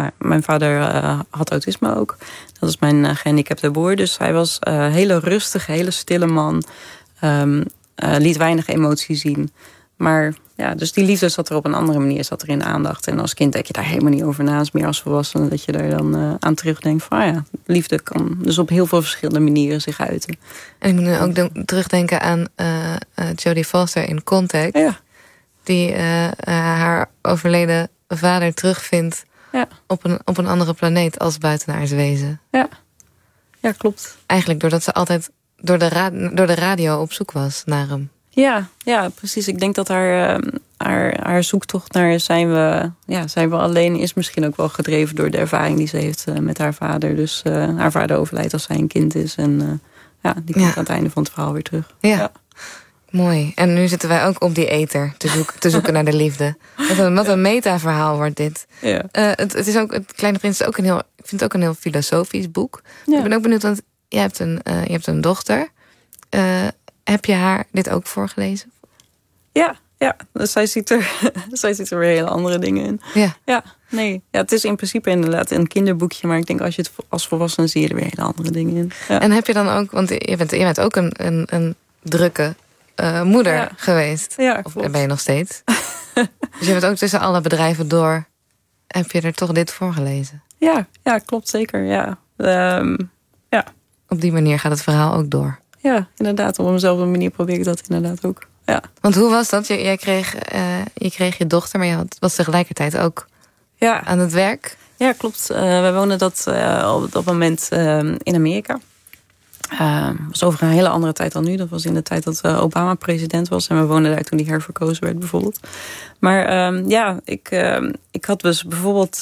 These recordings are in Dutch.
mijn vader had autisme ook. Dat is mijn gehandicapte broer. Dus hij was een hele rustige, hele stille man. Liet weinig emotie zien. Maar ja, dus die liefde zat er op een andere manier, zat er in de aandacht. En als kind denk je daar helemaal niet over na. Het is meer als volwassene dat je daar dan aan terugdenkt van ja, liefde kan dus op heel veel verschillende manieren zich uiten. En ik moet nu ook terugdenken aan Jodie Foster in Contact. Ja. Die haar overleden vader terugvindt op een andere planeet als buitenaards wezen. Ja, klopt. Eigenlijk doordat ze altijd door de radio op zoek was naar hem. Ja, precies. Ik denk dat haar zoektocht naar zijn we alleen is misschien ook wel gedreven door de ervaring die ze heeft met haar vader. Dus haar vader overlijdt als zij een kind is. En die komt aan het einde van het verhaal weer terug. Ja. Mooi. En nu zitten wij ook op die ether te zoeken naar de liefde. Wat een meta-verhaal wordt dit. Ja. Het is ook, Het Kleine Prins is ook ik vind het ook een heel filosofisch boek. Ja. Ik ben ook benieuwd, want je hebt een dochter. Heb je haar dit ook voorgelezen? Ja. Dus zij ziet er weer hele andere dingen in. Ja. Het is in principe inderdaad een kinderboekje, maar ik denk als je het als volwassene zie je er weer hele andere dingen in. Ja. En heb je dan ook, want je bent ook een drukke moeder geweest. Ja, of ben je nog steeds? Dus je bent ook tussen alle bedrijven door. Heb je er toch dit voorgelezen? Ja, klopt zeker. Ja. Op die manier gaat het verhaal ook door. Ja, inderdaad. Op eenzelfde manier probeer ik dat inderdaad ook. Ja. Want hoe was dat? Je kreeg je dochter, maar je was tegelijkertijd ook aan het werk? Ja, klopt. We woonden op dat moment in Amerika. Dat was over een hele andere tijd dan nu. Dat was in de tijd dat Obama president was. En we woonden daar toen hij herverkozen werd bijvoorbeeld. Maar ik had dus bijvoorbeeld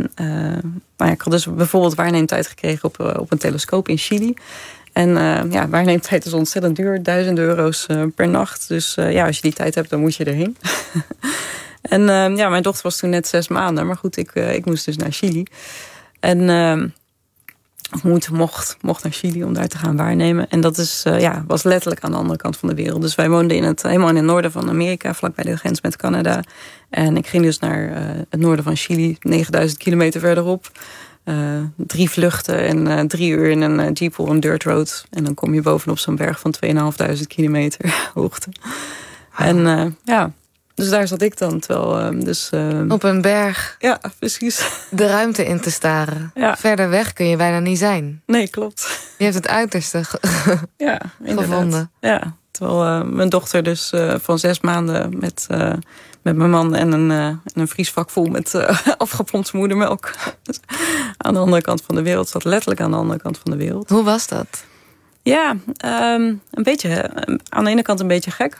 waarneemtijd gekregen op een telescoop in Chili. En waarneemtijd is ontzettend duur. €1000 per nacht. Dus als je die tijd hebt, dan moet je erheen. En mijn dochter was toen net 6 maanden. Maar goed, ik moest dus naar Chili. En mocht naar Chili om daar te gaan waarnemen. En dat was letterlijk aan de andere kant van de wereld. Dus wij woonden helemaal in het noorden van Amerika, vlakbij de grens met Canada. En ik ging dus naar het noorden van Chili, 9000 kilometer verderop. 3 vluchten en 3 uur in een jeep op een dirt road. En dan kom je bovenop zo'n berg van 2500 kilometer hoogte. En dus daar zat ik dan. Op een berg. Ja, precies. De ruimte in te staren. Ja. Verder weg kun je bijna niet zijn. Nee, klopt. Je hebt het uiterste gevonden. Ja, terwijl mijn dochter dus van 6 maanden met mijn man en een vriesvak vol met afgepompte moedermelk. Aan de andere kant van de wereld. Zat letterlijk aan de andere kant van de wereld. Hoe was dat? Ja, een beetje. Aan de ene kant een beetje gek.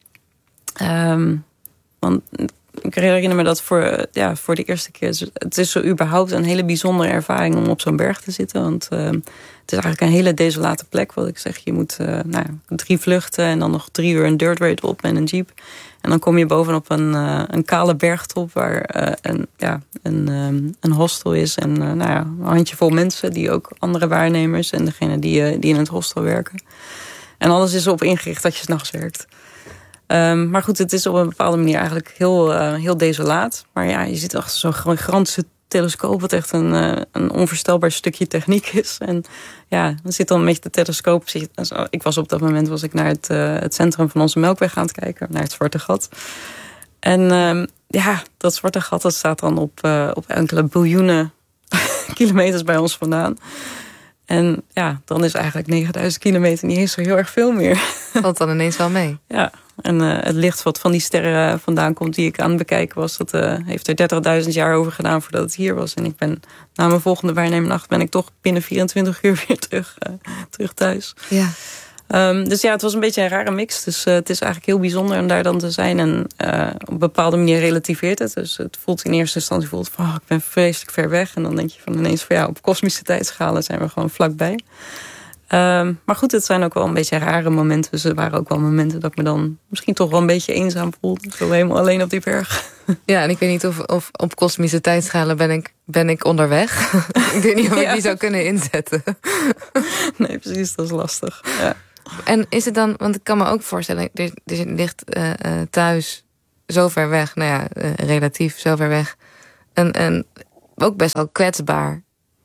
Want ik herinner me dat voor de eerste keer. Het is zo überhaupt een hele bijzondere ervaring om op zo'n berg te zitten. Want het is eigenlijk een hele desolate plek. Wat ik zeg, je moet 3 vluchten en dan nog 3 uur een dirt road op en een jeep. En dan kom je bovenop een kale bergtop waar een hostel is. En een handjevol mensen, die ook andere waarnemers en degene die in het hostel werken. En alles is erop ingericht dat je 's nachts werkt. Maar goed, het is op een bepaalde manier eigenlijk heel desolaat. Maar ja, je zit achter zo'n gigantische telescoop, wat echt een onvoorstelbaar stukje techniek is. En ja, dan zit dan met de telescoop. Ik was op dat moment naar het centrum van onze Melkweg aan het kijken, naar het Zwarte Gat. En dat Zwarte Gat, dat staat dan op enkele biljoenen kilometers bij ons vandaan. En ja, dan is eigenlijk 9000 kilometer niet eens zo heel erg veel meer. Valt dan ineens wel mee. Ja, en het licht wat van die sterren vandaan komt die ik aan het bekijken was, dat heeft er 30.000 jaar over gedaan voordat het hier was. En ik ben na mijn volgende waarneemnacht ben ik toch binnen 24 uur weer terug thuis. Ja. Dus ja, het was een beetje een rare mix. Dus het is eigenlijk heel bijzonder om daar dan te zijn. En op een bepaalde manier relativeert het. Dus het voelt in eerste instantie van, ik ben vreselijk ver weg. En dan denk je van ineens van op kosmische tijdschalen zijn we gewoon vlakbij. Maar goed, het zijn ook wel een beetje rare momenten. Dus er waren ook wel momenten dat ik me dan misschien toch wel een beetje eenzaam voelde. Zo helemaal alleen op die berg. Ja, en ik weet niet of op kosmische tijdschalen ben ik onderweg. Ik weet niet of ik die zou kunnen inzetten. Nee, precies, dat is lastig. Ja. En is het dan, want ik kan me ook voorstellen, er ligt thuis zo ver weg, relatief zo ver weg, een ook best wel kwetsbaar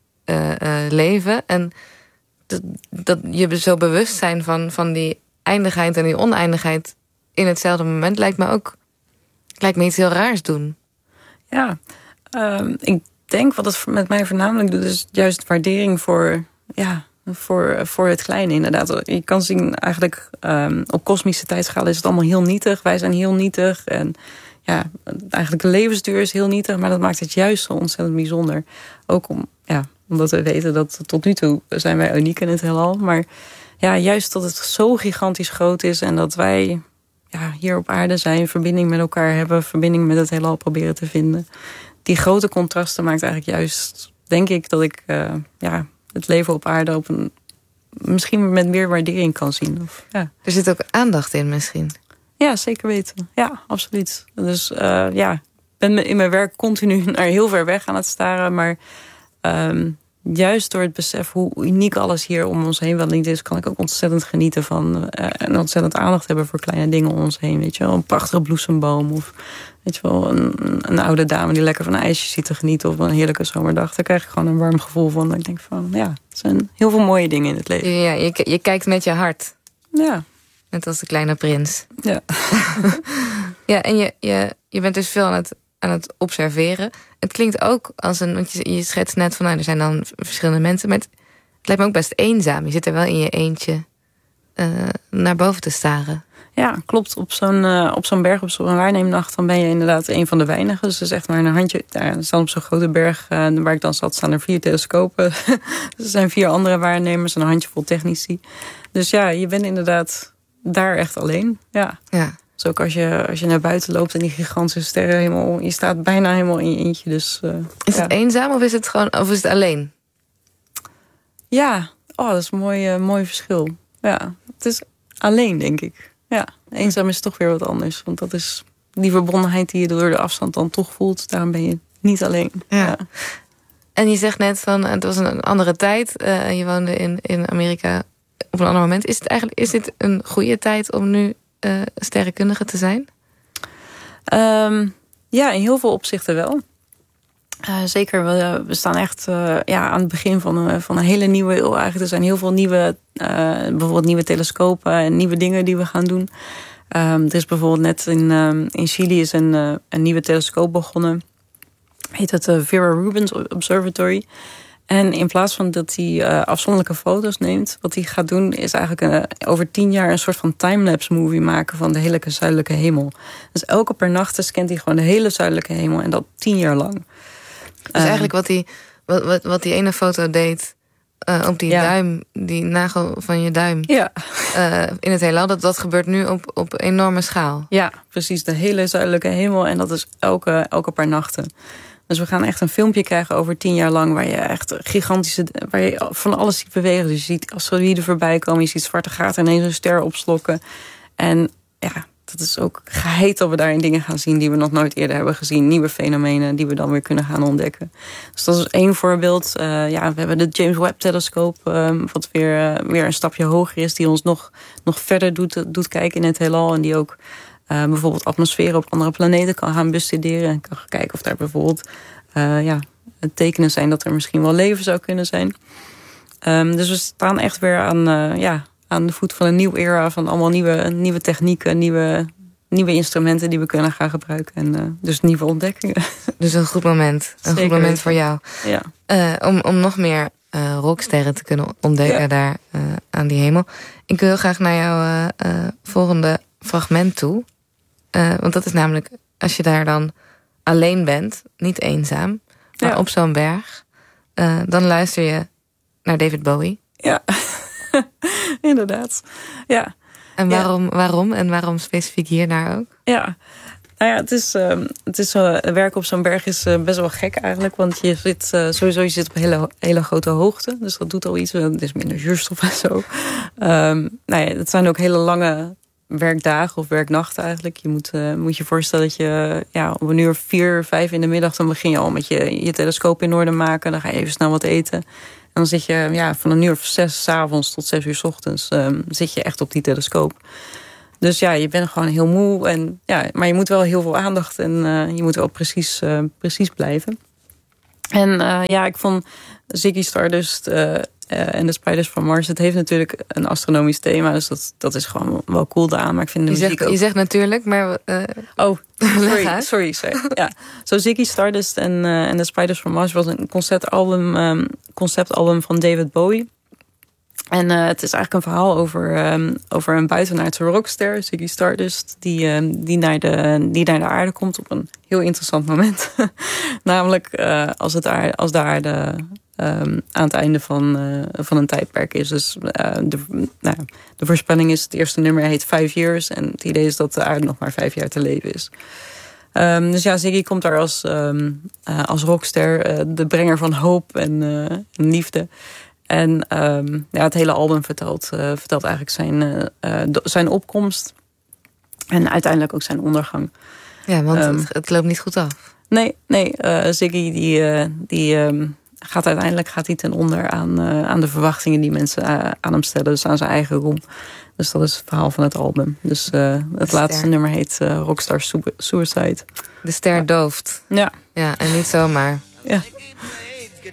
leven. En dat je zo bewust zijn van die eindigheid en die oneindigheid in hetzelfde moment lijkt me iets heel raars doen. Ja, ik denk wat het met mij voornamelijk doet, is juist waardering voor het kleine, inderdaad. Je kan zien, eigenlijk op kosmische tijdschaal is het allemaal heel nietig. Wij zijn heel nietig. En ja, eigenlijk de levensduur is heel nietig. Maar dat maakt het juist zo ontzettend bijzonder. Ook omdat we weten dat tot nu toe zijn wij uniek in het heelal. Maar ja, juist dat het zo gigantisch groot is. En dat wij hier op aarde zijn, verbinding met elkaar hebben, verbinding met het heelal proberen te vinden. Die grote contrasten maakt eigenlijk juist, denk ik, dat ik het leven op aarde misschien met meer waardering kan zien. Er zit ook aandacht in misschien. Ja, zeker weten. Ja, absoluut. Dus ik ben in mijn werk continu naar heel ver weg aan het staren. Maar juist door het besef hoe uniek alles hier om ons heen wel niet is, kan ik ook ontzettend genieten van en ontzettend aandacht hebben voor kleine dingen om ons heen. Weet je wel, een prachtige bloesemboom of weet je wel, een oude dame die lekker van een ijsje zit te genieten of een heerlijke zomerdag. Daar krijg ik gewoon een warm gevoel van. Ik denk van, ja, het zijn heel veel mooie dingen in het leven. Ja, je kijkt met je hart. Ja. Net als de kleine prins. Ja. Ja, en je bent dus veel aan het observeren. Het klinkt ook als want je schetst net van, er zijn dan verschillende mensen, maar het lijkt me ook best eenzaam. Je zit er wel in je eentje naar boven te staren. Ja, klopt. Op zo'n berg, op zo'n waarneemnacht, dan ben je inderdaad een van de weinigen. Dus het is echt maar een handje. Daar staan op zo'n grote berg waar ik dan zat, staan er 4 telescopen. Dus er zijn 4 andere waarnemers en een handjevol technici. Dus ja, je bent inderdaad daar echt alleen. Ja. Dus ook als je naar buiten loopt en die gigantische sterrenhemel, je staat bijna helemaal in je eentje. Dus, is het eenzaam of is het het alleen? Ja, dat is een mooi verschil. Ja, het is alleen, denk ik. Ja, eenzaam is toch weer wat anders. Want dat is die verbondenheid die je door de afstand dan toch voelt. Daarom ben je niet alleen. Ja. En je zegt net van, het was een andere tijd. Je woonde in Amerika op een ander moment. Is dit een goede tijd om nu sterrenkundige te zijn? Ja, in heel veel opzichten wel. Zeker, we staan echt aan het begin van een hele nieuwe eeuw eigenlijk. Er zijn heel veel bijvoorbeeld nieuwe telescopen en nieuwe dingen die we gaan doen. Er is bijvoorbeeld net in Chili is een nieuwe telescoop begonnen. Heet het Vera Rubins Observatory. En in plaats van dat hij afzonderlijke foto's neemt, wat hij gaat doen is eigenlijk over 10 jaar een soort van timelapse movie maken van de hele zuidelijke hemel. Dus per nacht scant hij gewoon de hele zuidelijke hemel en dat 10 jaar lang. Dus eigenlijk wat die ene foto deed op die duim, die nagel van je duim in het heelal, dat gebeurt nu op enorme schaal. Ja, precies, de hele zuidelijke hemel en dat is elke paar nachten. Dus we gaan echt een filmpje krijgen over 10 jaar lang waar je echt waar je van alles ziet bewegen. Dus je ziet asteroïden voorbij komen, je ziet zwarte gaten ineens een ster opslokken. En ja, dat is ook geheid dat we daarin dingen gaan zien die we nog nooit eerder hebben gezien. Nieuwe fenomenen die we dan weer kunnen gaan ontdekken. Dus dat is 1 voorbeeld. We hebben de James Webb-telescoop, wat weer een stapje hoger is, die ons nog verder doet kijken in het heelal. En die ook bijvoorbeeld atmosferen op andere planeten kan gaan bestuderen. En kan gaan kijken of daar bijvoorbeeld tekenen zijn dat er misschien wel leven zou kunnen zijn. Dus we staan echt weer aan de voet van een nieuwe era van allemaal nieuwe technieken, nieuwe instrumenten die we kunnen gaan gebruiken. En dus nieuwe ontdekkingen. Dus een goed moment. Een goed moment voor jou. Ja. Om nog meer rocksterren te kunnen ontdekken daar aan die hemel. Ik wil heel graag naar jouw volgende fragment toe. Want dat is namelijk, als je daar dan alleen bent, niet eenzaam, maar op zo'n berg, dan luister je naar David Bowie. Ja, inderdaad. Ja. En waarom? En waarom specifiek hiernaar ook? Ja, nou ja, het is werken op zo'n berg is best wel gek eigenlijk. Want je zit op een hele grote hoogte. Dus dat doet al iets. Het is minder zuurstof en zo. Het zijn ook hele lange werkdagen of werknachten eigenlijk. Je moet je voorstellen dat je om 4, 5 in de middag, dan begin je al met je telescoop in orde maken. Dan ga je even snel wat eten. En dan zit je van 6:00 's avonds tot 6:00 's ochtends zit je echt op die telescoop. Dus je bent gewoon heel moe. Maar je moet wel heel veel aandacht en je moet wel precies blijven. En ik vond Ziggy Stardust en de Spiders from Mars... het heeft natuurlijk een astronomisch thema... dus dat is gewoon wel cool daaraan. Maar ik vind de muziek ook... Je zegt natuurlijk, maar... sorry. Ja. Zo Ziggy Stardust en de Spiders from Mars... was een conceptalbum van David Bowie... En het is eigenlijk een verhaal over een buitenaardse rockster, Ziggy Stardust, die naar de aarde komt op een heel interessant moment. Namelijk als de aarde aan het einde van een tijdperk is. Dus de voorspelling is, het eerste nummer heet 5 Years. En het idee is dat de aarde nog maar 5 jaar te leven is. Dus ja, Ziggy komt daar als rockster, de brenger van hoop en liefde. En het hele album vertelt eigenlijk zijn opkomst. En uiteindelijk ook zijn ondergang. Ja, want het loopt niet goed af. Nee. Ziggy die gaat uiteindelijk ten onder aan de verwachtingen die mensen aan hem stellen. Dus aan zijn eigen roem. Dus dat is het verhaal van het album. Dus het laatste nummer heet Rockstar Suicide. De ster dooft. Ja. Ja, en niet zomaar. Ja.